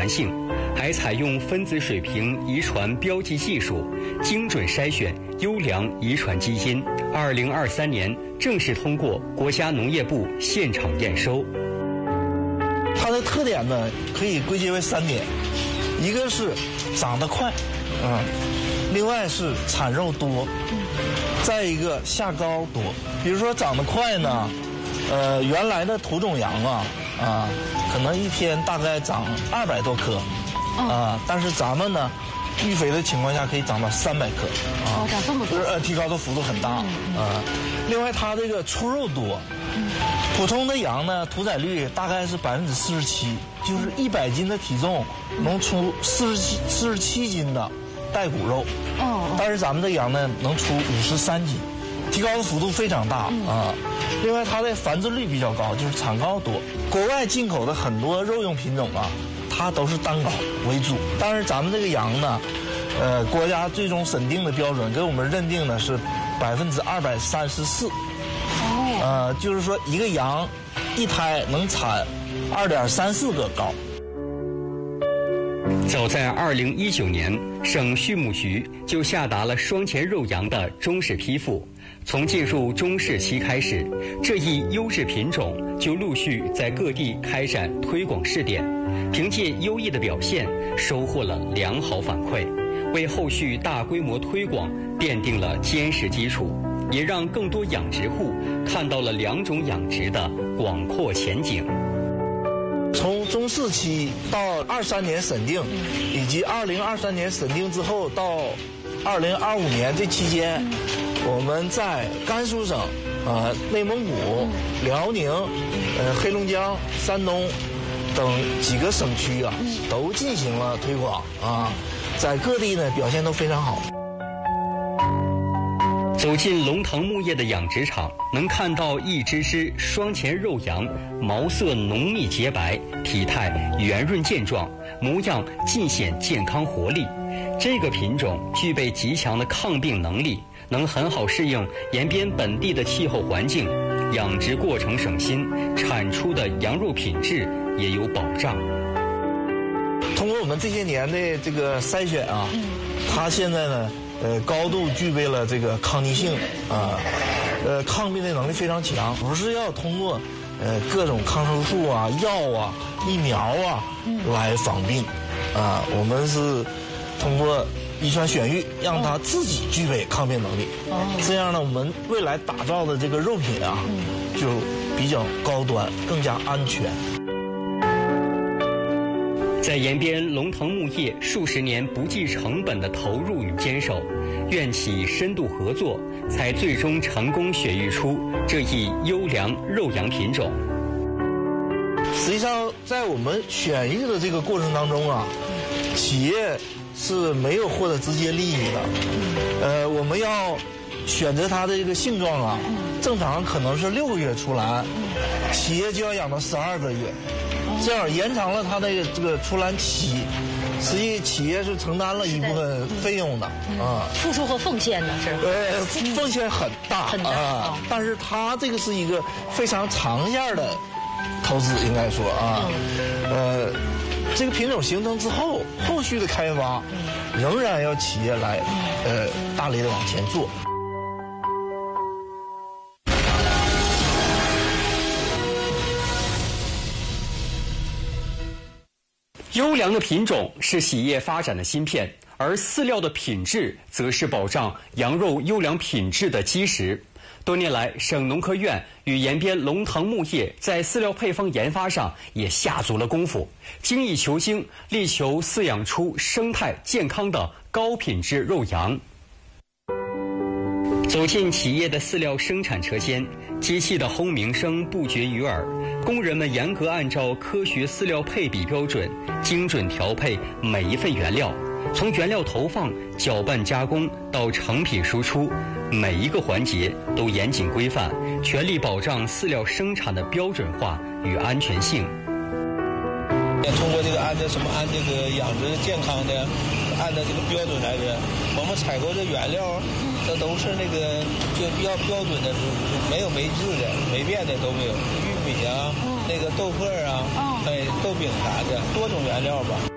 性，还采用分子水平遗传标记技术，精准筛选优良遗传基因。2023年正式通过国家农业部现场验收。 它的特点呢，可以归结为3点，一个是长得快，另外是产肉多，再一个下膏多。比如说长得快呢，原来的土种羊可能一天大概长200多颗，但是咱们呢，育肥的情况下可以长到300颗， 长这么多， 就是提高的幅度很大，另外它这个出肉多，普通的羊呢，屠宰率大概是47%，就是100斤的体重能出47斤的带骨肉，但是咱们的羊呢能出53斤，提高的幅度非常大另外它的繁殖率比较高，就是产膏多。国外进口的很多肉用品种它都是单睾为主，但是咱们这个羊呢，国家最终审定的标准给我们认定的是234%，就是说一个羊一胎能产2.34个睾。 早在2019年，省畜牧局就下达了双前肉羊的中式批复。从进入中式期开始，这一优质品种就陆续在各地开展推广试点，凭借优异的表现，收获了良好反馈，为后续大规模推广奠定了坚实基础，也让更多养殖户看到了2种养殖的广阔前景。 从中式期到23年审定，以及2023年审定之后到2025年这期间，我们在甘肃省、内蒙古、辽宁、黑龙江、山东等几个省区都进行了推广在各地呢表现都非常好。 走进龙腾牧业的养殖场，能看到一只只双前肉羊，毛色浓密洁白，体态圆润健壮，模样尽显健康活力。这个品种具备极强的抗病能力，能很好适应延边本地的气候环境，养殖过程省心，产出的羊肉品质也有保障。 通过我们这些年的这个筛选它现在呢高度具备了这个抗逆性抗病的能力非常强，不是要通过各种抗生素药疫苗来防病我们是通过遗传选育让它自己具备抗病能力这样呢我们未来打造的这个肉品就比较高端，更加安全。 在延边龙腾牧业数十年不计成本的投入与坚守，院企深度合作，才最终成功选育出这一优良肉羊品种。 实际上在我们选育的这个过程当中企业是没有获得直接利益的我们要选择它的这个性状正常可能是6个月出栏企业就要养到12个月，这样延长了它的这个出栏期，实际企业是承担了一部分费用的付出和奉献呢是奉献很大但是它这个是一个非常长线的投资，应该说这个品种形成之后，后续的开发仍然要企业来大力的往前做。 优良的品种是企业发展的芯片，而饲料的品质则是保障羊肉优良品质的基石。多年来，省农科院与延边龙腾牧业在饲料配方研发上也下足了功夫，精益求精，力求饲养出生态健康的高品质肉羊。走进企业的饲料生产车间，机器的轰鸣声不绝于耳，工人们严格按照科学饲料配比标准，精准调配每一份原料，从原料投放、搅拌加工到成品输出，每一个环节都严谨规范，全力保障饲料生产的标准化与安全性。 通过这个按这个养殖健康的，按照这个标准来的，我们采购的原料，这都是那个就比较标准的，没有霉质的、霉变的都没有。玉米那个豆粕豆饼啥的，多种原料吧。